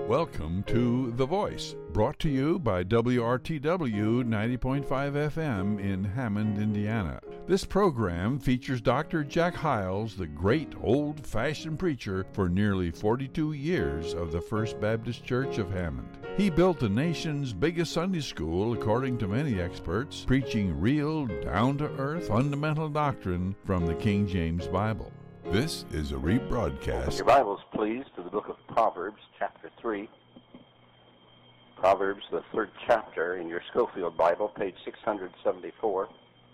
Welcome to The Voice, brought to you by WRTW 90.5 FM in Hammond, Indiana. This program features Dr. Jack Hyles, the great old-fashioned preacher for nearly 42 years of the First Baptist Church of Hammond. He built the nation's biggest Sunday school, according to many experts, preaching real, down-to-earth, fundamental doctrine from the King James Bible. This is a rebroadcast. Open your Bibles, please, to the book of Proverbs, chapter 3. Proverbs, the third chapter in your Schofield Bible, page 674.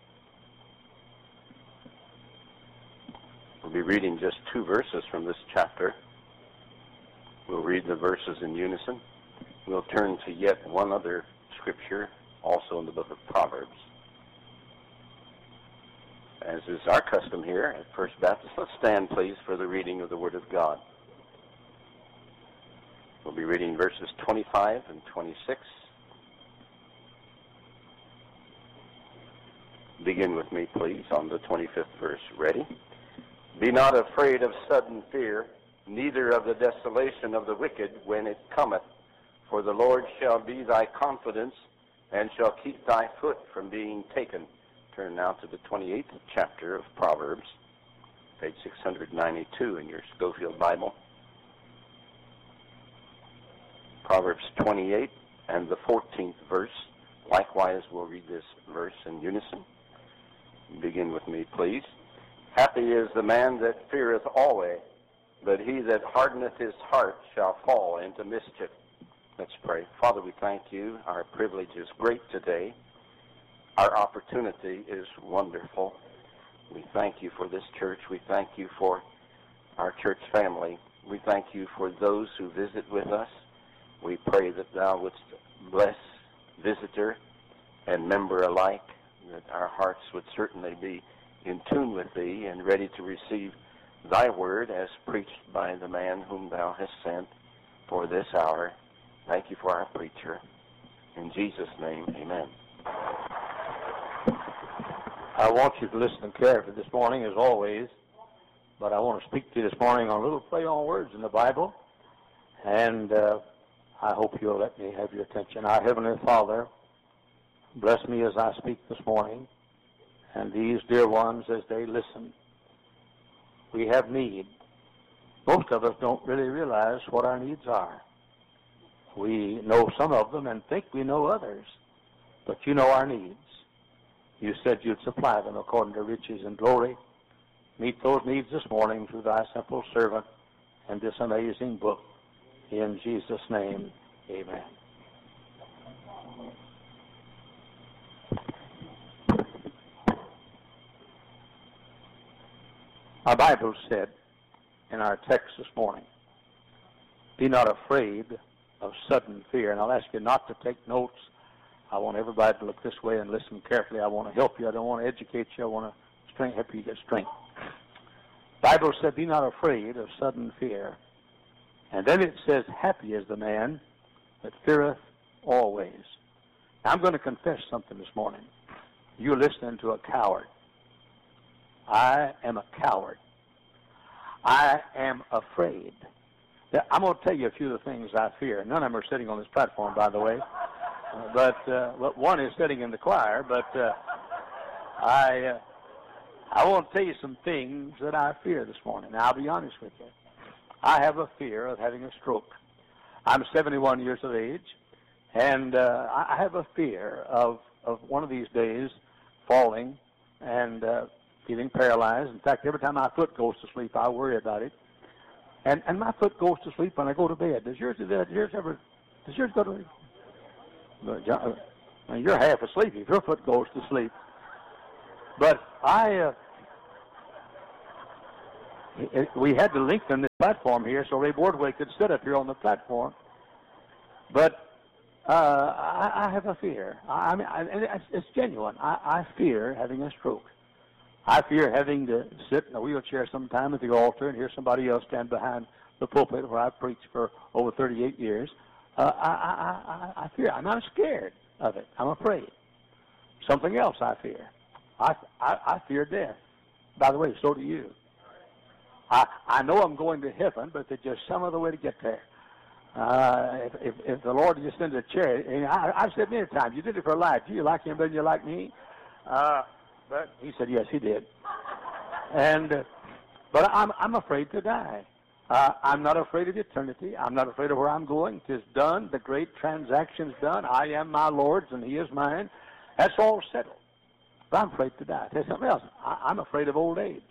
We'll be reading just two verses from this chapter. We'll read the verses in unison. We'll turn to yet one other scripture, also in the book of Proverbs. As is our custom here at First Baptist, let's stand, please, for the reading of the Word of God. We'll be reading verses 25 and 26. Begin with me, please, on the 25th verse. Ready? Be not afraid of sudden fear, neither of the desolation of the wicked when it cometh. For the Lord shall be thy confidence, and shall keep thy foot from being taken. Turn now to the 28th chapter of Proverbs, page 692 in your Schofield Bible. Proverbs 28 and the 14th verse. Likewise, we'll read this verse in unison. Begin with me, please. Happy is the man that feareth always, but he that hardeneth his heart shall fall into mischief. Let's pray. Father, we thank you. Our privilege is great today. Our opportunity is wonderful. We thank you for this church. We thank you for our church family. We thank you for those who visit with us. We pray that thou wouldst bless visitor and member alike, that our hearts would certainly be in tune with thee and ready to receive thy word as preached by the man whom thou hast sent for this hour. Thank you for our preacher. In Jesus' name, amen. I want you to listen carefully this morning, as always, but I want to speak to you this morning on a little play on words in the Bible, and I hope you'll let me have your attention. Our Heavenly Father, bless me as I speak this morning, and these dear ones as they listen. We have need. Most of us don't really realize what our needs are. We know some of them and think we know others, but you know our needs. You said you'd supply them according to riches and glory. Meet those needs this morning through thy simple servant and this amazing book. In Jesus' name, amen. Our Bible said in our text this morning, be not afraid of sudden fear. And I'll ask you not to take notes. I want everybody to look this way and listen carefully. I want to help you. I don't want to educate you. I want to help you get strength. The Bible said, be not afraid of sudden fear. And then it says, happy is the man that feareth always. Now, I'm going to confess something this morning. You're listening to a coward. I am a coward. I am afraid. I'm going to tell you a few of the things I fear. None of them are sitting on this platform, by the way. But one is sitting in the choir. But I want to tell you some things that I fear this morning. Now, I'll be honest with you. I have a fear of having a stroke. I'm 71 years of age, and I have a fear of one of these days falling and feeling paralyzed. In fact, every time my foot goes to sleep, I worry about it. And my foot goes to sleep when I go to bed. Does yours go to sleep? You're half asleep if your foot goes to sleep. But we had to lengthen this platform here so Ray Bordway could sit up here on the platform. But I have a fear. I mean, it's genuine. I fear having a stroke. I fear having to sit in a wheelchair sometime at the altar and hear somebody else stand behind the pulpit where I've preached for over 38 years. I fear. I'm not scared of it. I'm afraid. Something else I fear. I fear death. By the way, so do you. I know I'm going to heaven, but there's just some other way to get there. If the Lord just sends a chariot, and I've said many times, you did it for life. Do you like him better than you like me? But he said, yes, he did. But I'm afraid to die. I'm not afraid of eternity. I'm not afraid of where I'm going. 'Tis done. The great transaction's done. I am my Lord's and he is mine. That's all settled. But I'm afraid to die. I'll tell you something else. I'm afraid of old age.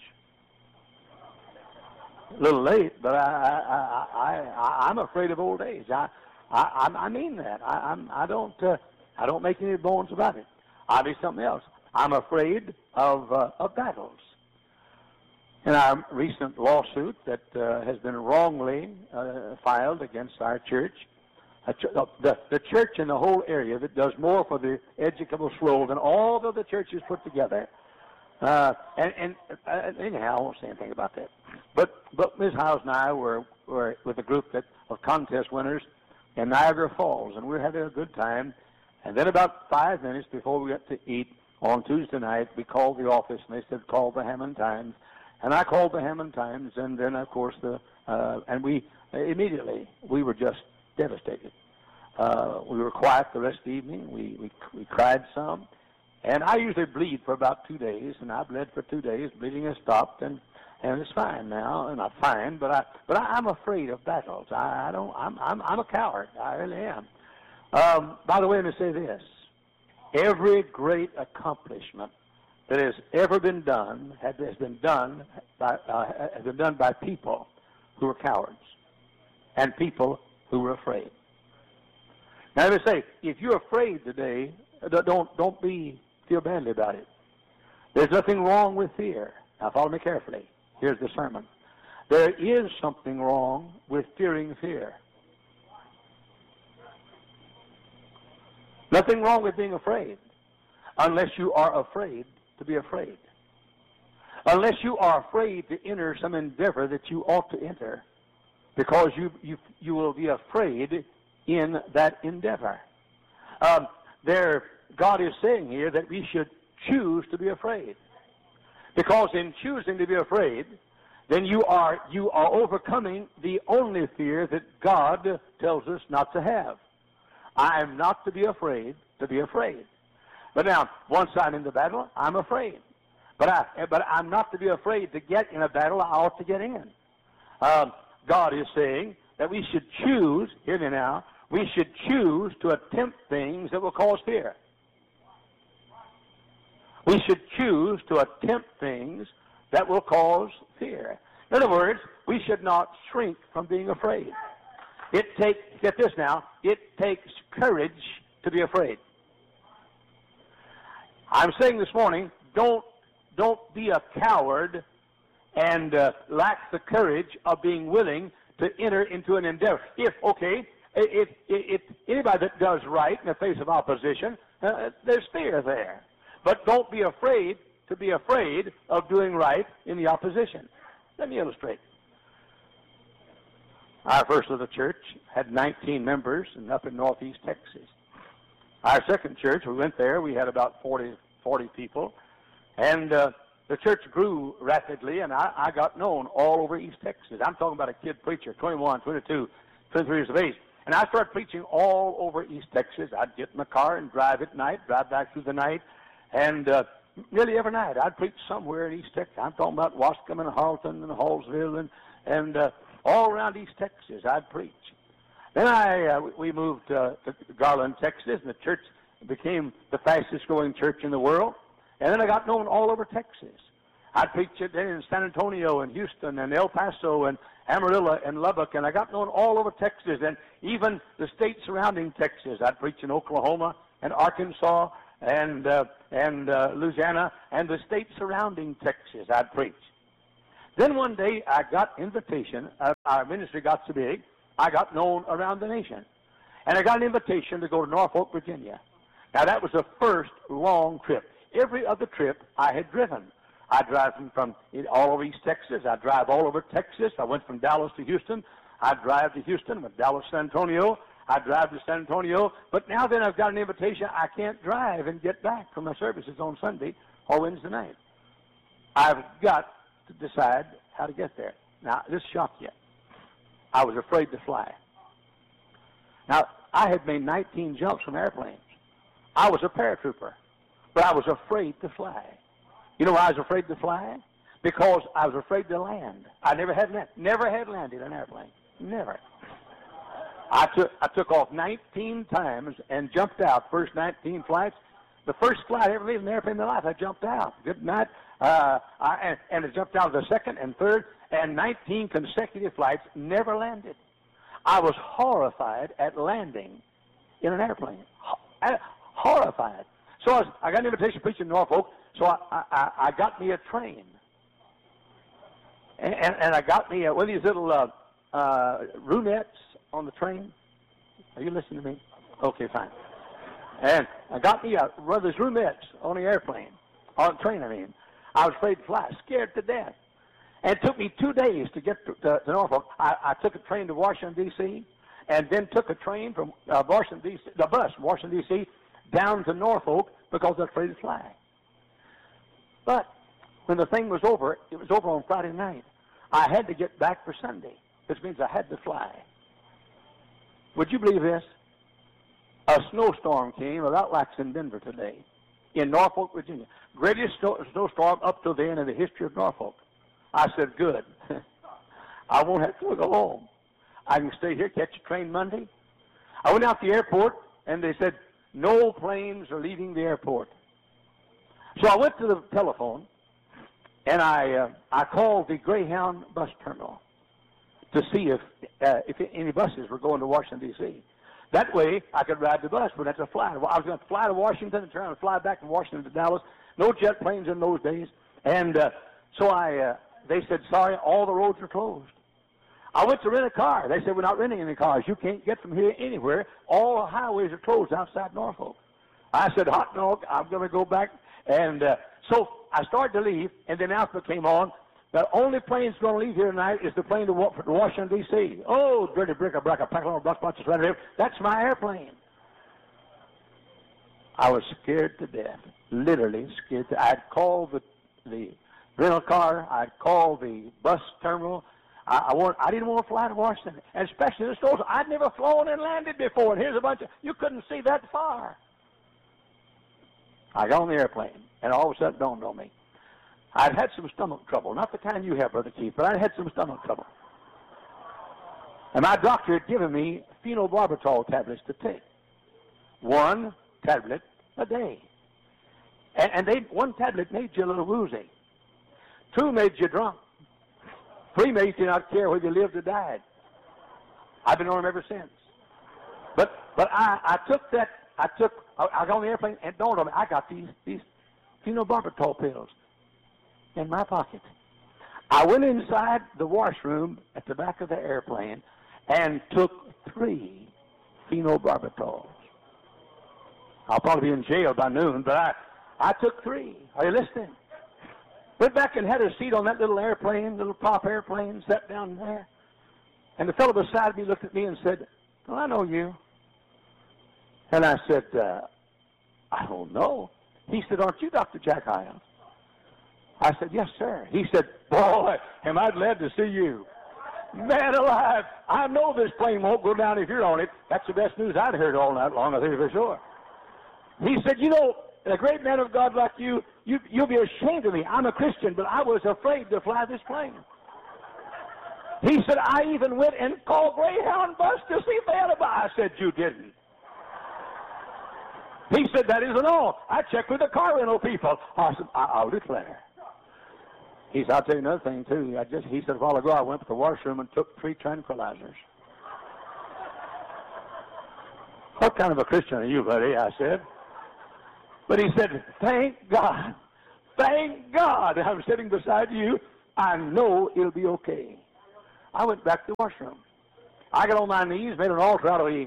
A little late, but I'm afraid of old age. I mean that. I don't make any bones about it. I'll do something else. I'm afraid of battles. In our recent lawsuit that has been wrongly filed against our church, the church in the whole area that does more for the educable soul than all the other churches put together. Anyhow, I won't say anything about that. But Ms. Howes and I were with a group of contest winners in Niagara Falls, and we were having a good time. And then about 5 minutes before we got to eat on Tuesday night, we called the office, and they said, call the Hammond Times. And I called the Hammond Times, and then, of course, we were just devastated. We were quiet the rest of the evening. We cried some. And I usually bleed for about 2 days, and I bled for 2 days. Bleeding has stopped, and it's fine now. And not fine, but I'm afraid of battles. I'm a coward. I really am. By the way, let me say this: every great accomplishment that has ever been done has been done by people who were cowards and people who were afraid. Now, let me say, if you're afraid today, don't feel badly about it. There's nothing wrong with fear. Now, follow me carefully. Here's the sermon. There is something wrong with fearing fear. Nothing wrong with being afraid, unless you are afraid to be afraid. Unless you are afraid to enter some endeavor that you ought to enter, because you will be afraid in that endeavor. God is saying here that we should choose to be afraid, because in choosing to be afraid, then you are overcoming the only fear that God tells us not to have. I am not to be afraid to be afraid. But now, once I'm in the battle, I'm afraid. But I'm not to be afraid to get in a battle I ought to get in. God is saying that we should choose, hear me now, we should choose to attempt things that will cause fear. We should choose to attempt things that will cause fear. In other words, we should not shrink from being afraid. Get this now, it takes courage to be afraid. I'm saying this morning, don't be a coward and lack the courage of being willing to enter into an endeavor. If anybody that does right in the face of opposition, there's fear there. But don't be afraid to be afraid of doing right in the opposition. Let me illustrate. Our first little church had 19 members and up in northeast Texas. Our second church, we went there, we had about 40 people. And the church grew rapidly, and I got known all over East Texas. I'm talking about a kid preacher, 21, 22, 23 years of age. And I started preaching all over East Texas. I'd get in my car and drive at night, drive back through the night. And nearly every night I'd preach somewhere in East Texas. I'm talking about Wascom and Harleton and Hallsville and all around East Texas I'd preach. Then we moved to Garland, Texas, and the church became the fastest growing church in the world. And then I got known all over Texas. I'd preach it in San Antonio and Houston and El Paso and Amarillo and Lubbock, and I got known all over Texas and even the states surrounding Texas. I'd preach in Oklahoma and Arkansas and Louisiana and the states surrounding Texas. I'd preach. Then one day I got invitation. Our ministry got so big, I got known around the nation. And I got an invitation to go to Norfolk, Virginia. Now, that was the first long trip. Every other trip I had driven. I drive from all over East Texas. I drive all over Texas. I went from Dallas to Houston. I drive to Houston, went Dallas, San Antonio. I drive to San Antonio. But now then I've got an invitation. I can't drive and get back from my services on Sunday or Wednesday night. I've got to decide how to get there. Now, this shocked you. I was afraid to fly. Now, I had made 19 jumps from airplanes. I was a paratrooper, but I was afraid to fly. You know why I was afraid to fly? Because I was afraid to land. I never had landed an airplane. Never. I took off 19 times and jumped out. First 19 flights. The first flight I ever made in an airplane in my life, I jumped out. Good night. And I jumped out the second and third, and 19 consecutive flights, never landed. I was horrified at landing in an airplane. Horrified. So I got an invitation to preach in Norfolk, so I got me a train. And I got me one of these little runettes on the train. Are you listening to me? Okay, fine. And I got me one of those runettes on the airplane, on the train, I mean. I was afraid to fly, scared to death. And it took me 2 days to get to Norfolk. I took a train to Washington, D.C., and then took a train from Washington, D.C., the bus from Washington, D.C., down to Norfolk because I was afraid to fly. But when the thing was over, it was over on Friday night. I had to get back for Sunday, which means I had to fly. Would you believe this? A snowstorm came about like it's in Denver today, in Norfolk, Virginia. Greatest snowstorm up to then in the history of Norfolk. I said, good. I won't have to go home. I can stay here, catch a train Monday. I went out to the airport, and they said, no planes are leaving the airport. So I went to the telephone, and I called the Greyhound bus terminal to see if any buses were going to Washington, D.C. That way, I could ride the bus, but that's a fly. I was going to fly to Washington and turn and fly back from Washington to Dallas. No jet planes in those days. And so they said, sorry, all the roads are closed. I went to rent a car. They said, we're not renting any cars. You can't get from here anywhere. All the highways are closed outside Norfolk. I said, hot dog, I'm going to go back. And so I started to leave, and the announcement came on. The only plane that's going to leave here tonight is the plane to Washington, D.C. Oh, dirty brick, a brack, a pack of bunches right there. That's my airplane. I was scared to death, literally scared to death. I'd called the rental car. I'd called the bus terminal. I didn't want to fly to Washington, and especially in the stores. I'd never flown and landed before, and here's a bunch of, you couldn't see that far. I got on the airplane, and all of a sudden it dawned on me. I'd had some stomach trouble, not the kind you have, Brother Keith, but I'd had some stomach trouble. And my doctor had given me phenobarbital tablets to take. 1 tablet a day. And one tablet made you a little woozy. 2 made you drunk. 3 made you not care whether you lived or died. I've been on them ever since. But I took that, I got on the airplane and it dawned on me, I got these phenobarbital pills in my pocket. I went inside the washroom at the back of the airplane and took 3 phenobarbitals. I'll probably be in jail by noon, but I took 3. Are you listening? Went back and had a seat on that little airplane, little top airplane, sat down there. And the fellow beside me looked at me and said, well, I know you. And I said, I don't know. He said, aren't you Dr. Jack Hyles? I said, yes, sir. He said, boy, am I glad to see you. Man alive, I know this plane won't go down if you're on it. That's the best news I'd heard all night long, I think for sure. He said, you know, a great man of God like you'll be ashamed of me. I'm a Christian, but I was afraid to fly this plane. He said, I even went and called Greyhound bus to see if they had a bus. I said, you didn't. He said, that isn't all. I checked with the car rental people. I said, I'll declare. He said, I'll tell you another thing, too. He said, a while ago, I went to the washroom and took 3 tranquilizers. What kind of a Christian are you, buddy? I said. But he said, thank God. Thank God I'm sitting beside you. I know it'll be okay. I went back to the washroom. I got on my knees, made an altar out of a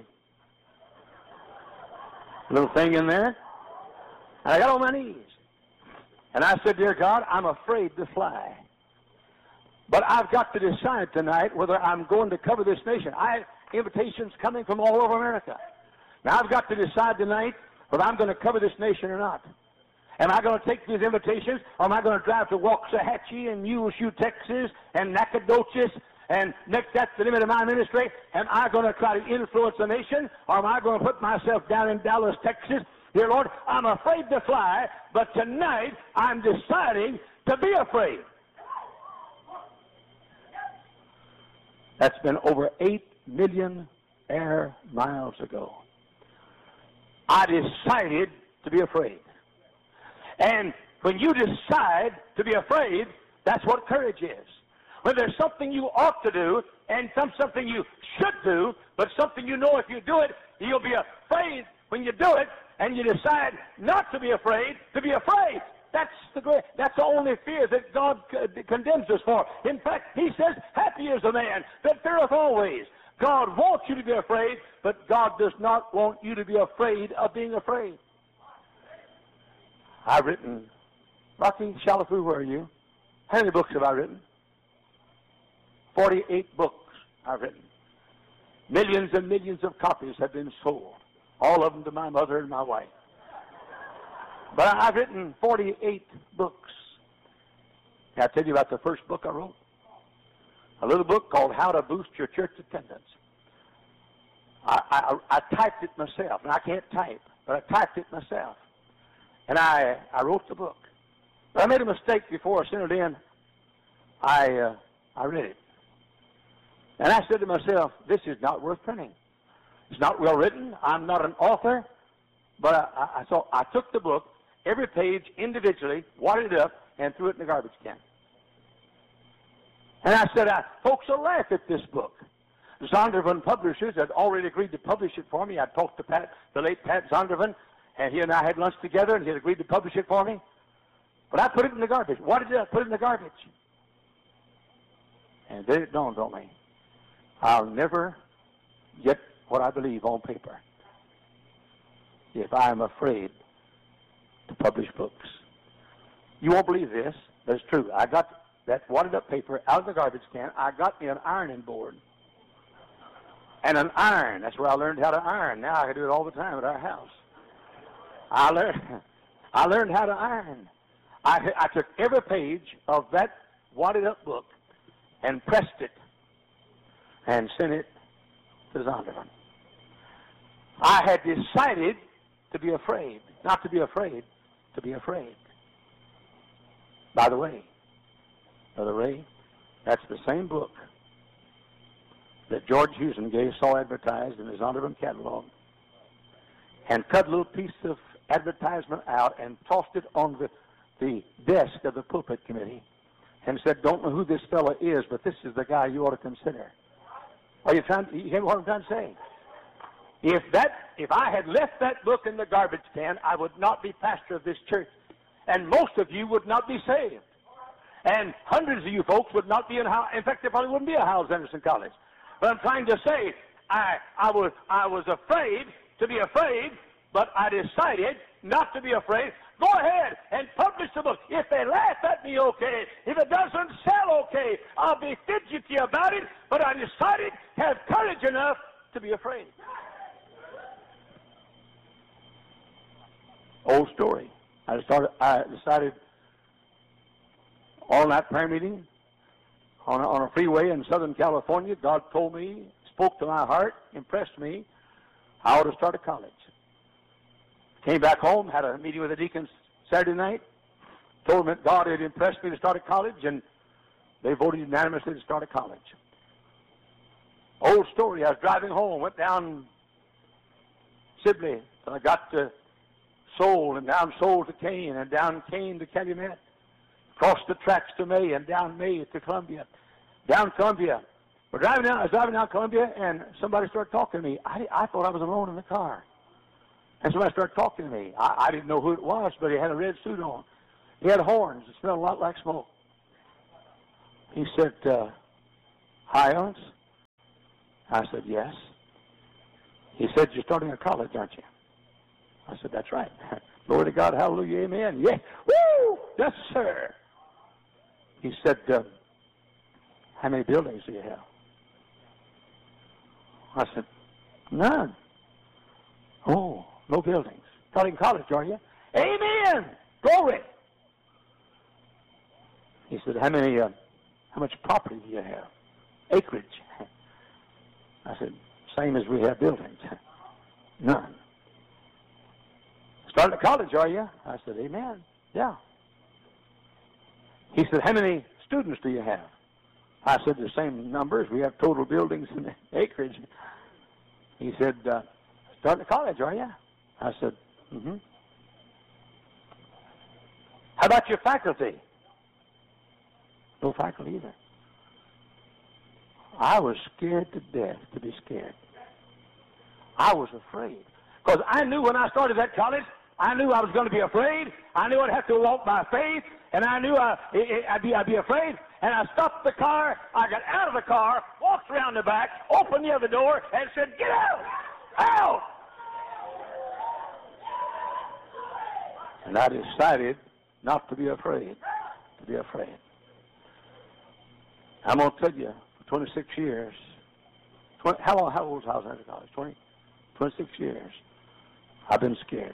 little thing in there. And I got on my knees. And I said, dear God, I'm afraid to fly. But I've got to decide tonight whether I'm going to cover this nation. I have invitations coming from all over America. Now I've got to decide tonight whether I'm going to cover this nation or not. Am I going to take these invitations, or am I going to drive to Waxahachie and Muleshoe, Texas, and Nacogdoches, And next, that's the limit of my ministry. Am I going to try to influence the nation, or am I going to put myself down in Dallas, Texas? Dear Lord, I'm afraid to fly, but tonight I'm deciding to be afraid. That's been over 8 million air miles ago. I decided to be afraid. And when you decide to be afraid, that's what courage is. When there's something you ought to do and something you should do, but something you know if you do it, you'll be afraid when you do it, and you decide not to be afraid, to be afraid. That's the only fear that God condemns us for. In fact, he says, happy is the man that feareth always. God wants you to be afraid, but God does not want you to be afraid of being afraid. I've written, Rocky Shalafoo, where are you? How many books have I written? 48 books I've written. Millions and millions of copies have been sold, all of them to my mother and my wife. But I've written 48 books. Can I tell you about the first book I wrote? A little book called How to Boost Your Church Attendance. I typed it myself, and I can't type, but I typed it myself. And I wrote the book. But I made a mistake before I sent it in. I read it. And I said to myself, this is not worth printing. It's not well written. I'm not an author. But so I took the book, every page individually, wadded it up, and threw it in the garbage can. And I said, folks will laugh at this book. Zondervan Publishers had already agreed to publish it for me. I talked to the late Pat Zondervan, and he and I had lunch together, and he had agreed to publish it for me. But I put it in the garbage. Why did I put it in the garbage? And then it dawned on me. I'll never get what I believe on paper if I am afraid to publish books. You won't believe this, but it's true. I got that wadded up paper out of the garbage can. I got me an ironing board. And an iron. That's where I learned how to iron. Now I can do it all the time at our house. I learned how to iron. I took every page of that wadded up book and pressed it and sent it to Zondervan. I had decided to be afraid, not to be afraid, to be afraid. By the way, Brother Ray, that's the same book that George Hughesongay saw advertised in his Zondervan catalog and cut a little piece of advertisement out and tossed it on the desk of the pulpit committee and said, don't know who this fellow is, but this is the guy you ought to consider. You hear what I'm trying to say? If I had left that book in the garbage can, I would not be pastor of this church. And most of you would not be saved. And hundreds of you folks would not be in fact, there probably wouldn't be a Howells Anderson College. But I'm trying to say, I was afraid to be afraid, but I decided not to be afraid. Go ahead and publish the book. If they laugh at me, okay. If it doesn't sell, okay. I'll be fidgety about it, but I decided to have courage enough to be afraid. Old story. I decided on that prayer meeting on a freeway in Southern California, God told me, spoke to my heart, impressed me, I ought to start a college. Came back home, had a meeting with the deacons Saturday night, told them that God had impressed me to start a college, and they voted unanimously to start a college. Old story, I was driving home, went down Sibley, and I got to Seoul, and down Seoul to Kane, and down Kane to Calumet, crossed the tracks to May, and down May to Columbia. Down Columbia. I was driving down Columbia, and somebody started talking to me. I thought I was alone in the car. And somebody started talking to me. I didn't know who it was, but he had a red suit on. He had horns. It smelled a lot like smoke. He said, hi, Owens. I said, yes. He said, you're starting a college, aren't you? I said, that's right. Glory to God, hallelujah, amen. Yeah. Woo! Yes, sir. He said, how many buildings do you have? I said, none. Oh, no buildings. Starting college, are you? Amen. Glory. He said, how much property do you have? acreage? I said, same as we have buildings. None. Starting at college, are you? I said, amen. Yeah. He said, how many students do you have? I said, the same numbers. We have total buildings and acreage. He said, starting at college, are you? I said, mm-hmm. How about your faculty? No faculty either. I was scared to death to be scared. I was afraid. Because I knew when I started that college, I knew I was going to be afraid. I knew I'd have to walk by faith. And I knew I'd be afraid. And I stopped the car. I got out of the car, walked around the back, opened the other door, and said, get out! Out! And I decided not to be afraid. To be afraid. I'm going to tell you, for 26 years, how old was I when I was in college? 26 years. I've been scared.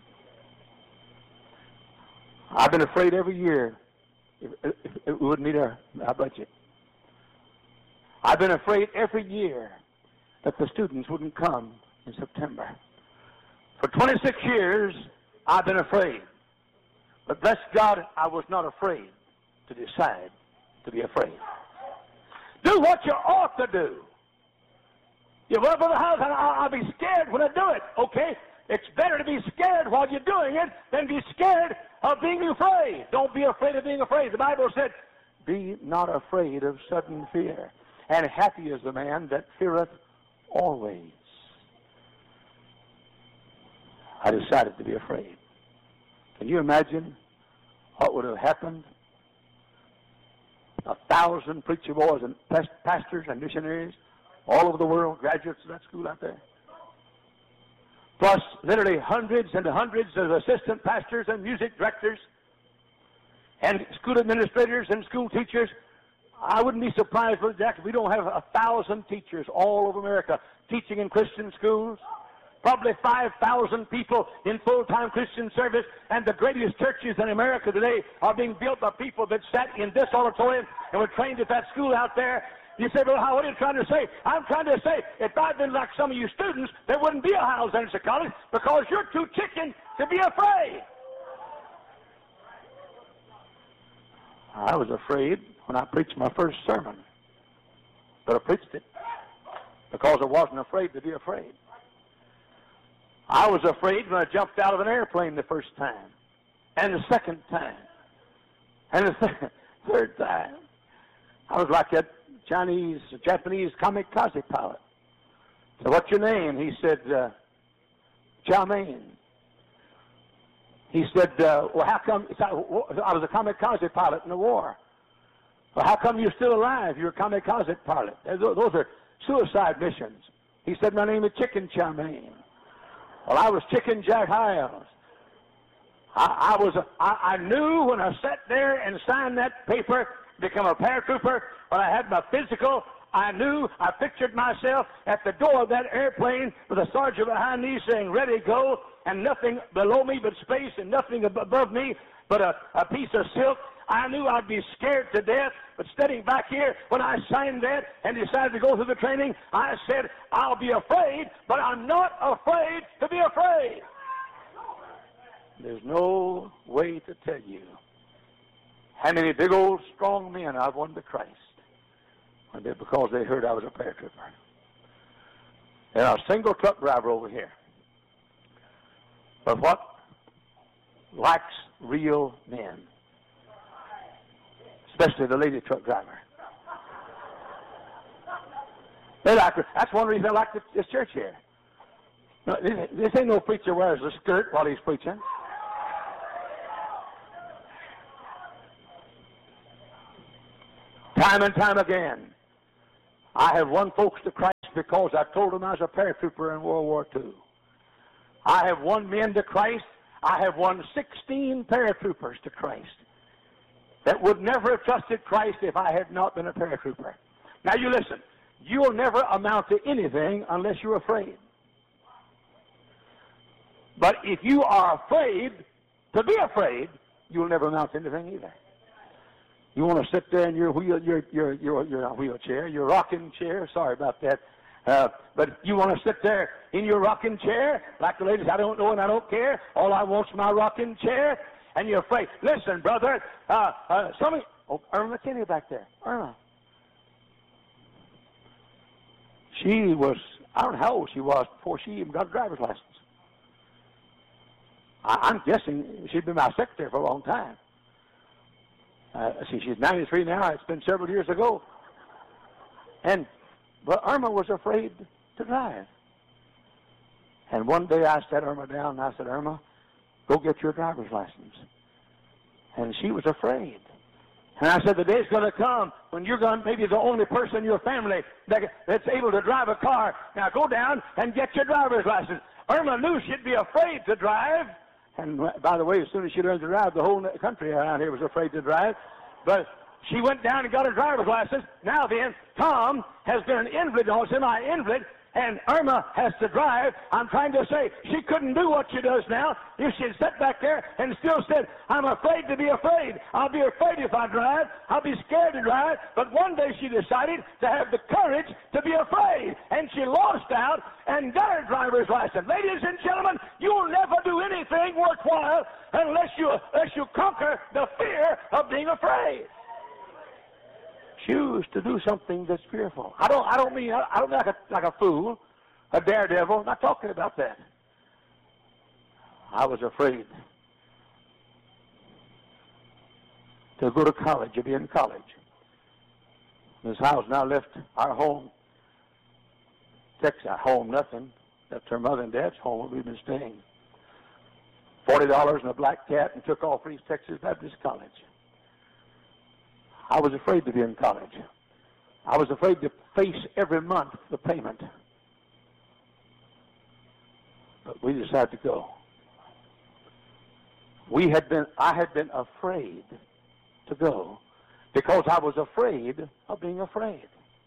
I've been afraid every year if it wouldn't meet our budget. I've been afraid every year that the students wouldn't come in September. For 26 years, I've been afraid. But bless God, I was not afraid to decide to be afraid. Do what you ought to do. You well, Brother House, I'll be scared when I do it. Okay? It's better to be scared while you're doing it than be scared of being afraid. Don't be afraid of being afraid. The Bible said, be not afraid of sudden fear. And happy is the man that feareth always. I decided to be afraid. Can you imagine what would have happened? 1,000 preacher boys and pastors and missionaries all over the world, graduates of that school out there. Plus literally hundreds and hundreds of assistant pastors and music directors and school administrators and school teachers. I wouldn't be surprised, Brother Jack, if we don't have 1,000 teachers all over America teaching in Christian schools. Probably 5,000 people in full-time Christian service, and the greatest churches in America today are being built by people that sat in this auditorium and were trained at that school out there. You say, well, what are you trying to say? I'm trying to say, if I'd been like some of you students, there wouldn't be a Hiles Anderson College because you're too chicken to be afraid. I was afraid when I preached my first sermon, but I preached it because I wasn't afraid to be afraid. I was afraid when I jumped out of an airplane the first time, and the second time, and the third time. I was like that Japanese kamikaze pilot. So, what's your name? He said, Chow Mein. He said, well, how come? I was a kamikaze pilot in the war. Well, how come you're still alive? You're a kamikaze pilot. Those are suicide missions. He said, my name is Chicken Chow Mein. Well, I was Chicken Jack Hiles. I knew when I sat there and signed that paper to become a paratrooper, when I had my physical, I pictured myself at the door of that airplane with a sergeant behind me saying, ready, go, and nothing below me but space and nothing above me but a piece of silk. I knew I'd be scared to death, but standing back here, when I signed that and decided to go through the training, I said, I'll be afraid, but I'm not afraid to be afraid. There's no way to tell you how many big old strong men I've won to Christ because they heard I was a paratrooper. And a single truck driver over here. But what lacks real men? Especially the lady truck driver. They like her. That's one reason I like this church here. No, this ain't no preacher wears a skirt while he's preaching. Time and time again, I have won folks to Christ because I told them I was a paratrooper in World War II. I have won men to Christ. I have won 16 paratroopers to Christ that would never have trusted Christ if I had not been a paratrooper. Now you listen, you'll never amount to anything unless you're afraid. But if you are afraid to be afraid, you'll never amount to anything either. You want to sit there in your wheelchair, your rocking chair. Sorry about that. But you want to sit there in your rocking chair, like the ladies, I don't know and I don't care. All I want's my rocking chair. And you're afraid. Listen, brother, Irma Kinney back there. Irma. She was, I don't know how old she was before she even got a driver's license. I'm guessing she'd been my secretary for a long time. She's 93 now. It's been several years ago. But Irma was afraid to drive. And one day I sat Irma down and I said, Irma, go get your driver's license. And she was afraid. And I said, the day's going to come when you're going to maybe the only person in your family that's able to drive a car. Now go down and get your driver's license. Irma knew she'd be afraid to drive. And by the way, as soon as she learned to drive, the whole country around here was afraid to drive. But she went down and got her driver's license. Now then, Tom has been an invalid, a semi-invalid, and Irma has to drive. I'm trying to say she couldn't do what she does now if she'd sat back there and still said, I'm afraid to be afraid. I'll be afraid if I drive. I'll be scared to drive. But one day she decided to have the courage to be afraid, and she lost out and got her driver's license. Ladies and gentlemen, you'll never do anything worthwhile unless you conquer the fear of being afraid. Choose to do something that's fearful. I don't mean like a fool, a daredevil. I'm not talking about that. I was afraid to go to college, to be in college. Miss Howes now left our home, Texas. Home, nothing. Left her mother and dad's home where we've been staying. $40 and a black cat, and took off for East Texas Baptist College. I was afraid to be in college. I was afraid to face every month the payment. But we decided to go. I had been afraid to go because I was afraid of being afraid.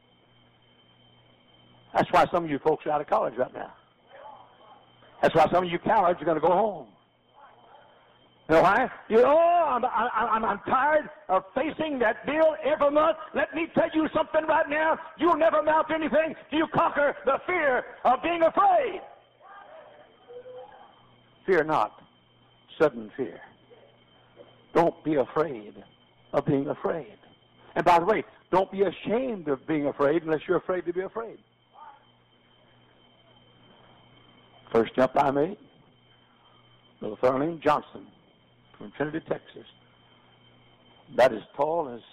That's why some of you folks are out of college right now. That's why some of you cowards are going to go home. You know why? I'm tired of facing that bill every month. Let me tell you something right now. You'll never amount to anything till you conquer the fear of being afraid. Fear not, sudden fear. Don't be afraid of being afraid. And by the way, don't be ashamed of being afraid unless you're afraid to be afraid. First jump I made, little fellow named Johnson, from Trinity, Texas. Not as tall as,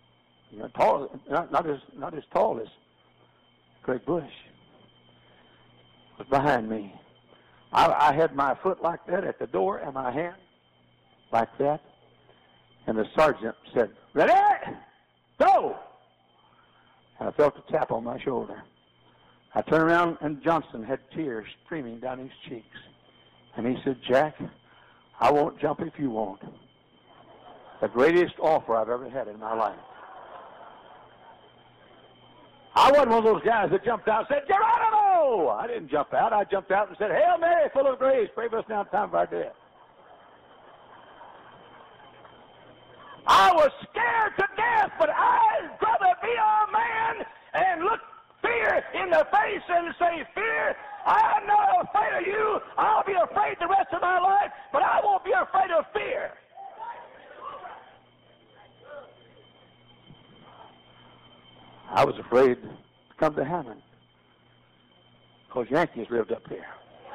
not as tall as Craig Bush. Was behind me. I had my foot like that at the door and my hand like that. And the sergeant said, "Ready? Go!" And I felt a tap on my shoulder. I turned around and Johnson had tears streaming down his cheeks. And he said, "Jack, I won't jump if you won't." The greatest offer I've ever had in my life. I wasn't one of those guys that jumped out and said, "Geronimo!" I didn't jump out. I jumped out and said, "Hail Mary, full of grace, pray for us now in time of our death." I was scared to death, but I'd rather be a man and look fear in the face and say, "Fear, I'm not afraid of you. I'll be afraid the rest of my life, but I won't be afraid of fear." I was afraid to come to Hammond because Yankees lived up here.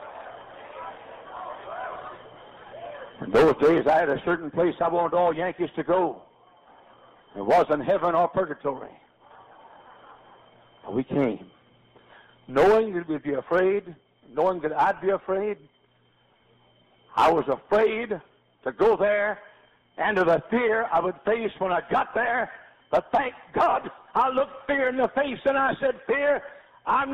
In those days, I had a certain place I wanted all Yankees to go. It wasn't heaven or purgatory. But we came, knowing that we'd be afraid, knowing that I'd be afraid. I was afraid to go there and of the fear I would face when I got there. But thank God, I looked fear in the face and I said, "Fear, I'm